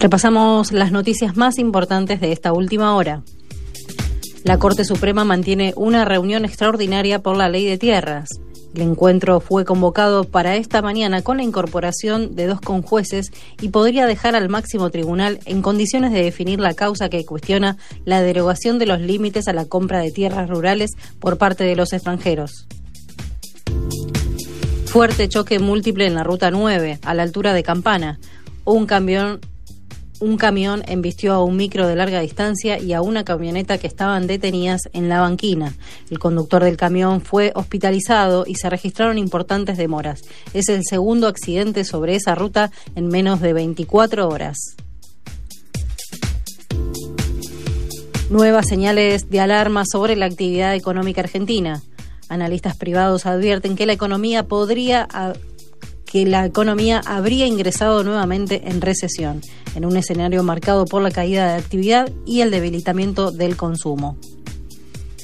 Repasamos las noticias más importantes de esta última hora. La Corte Suprema mantiene una reunión extraordinaria por la Ley de Tierras. El encuentro fue convocado para esta mañana con la incorporación de 2 conjueces y podría dejar al máximo tribunal en condiciones de definir la causa que cuestiona la derogación de los límites a la compra de tierras rurales por parte de los extranjeros. Fuerte choque múltiple en la Ruta 9, a la altura de Campana. Un camión embistió a un micro de larga distancia y a una camioneta que estaban detenidas en La Banquina. El conductor del camión fue hospitalizado y se registraron importantes demoras. Es el segundo accidente sobre esa ruta en menos de 24 horas. Nuevas señales de alarma sobre la actividad económica argentina. Analistas privados advierten que la economía habría ingresado nuevamente en recesión, en un escenario marcado por la caída de actividad y el debilitamiento del consumo.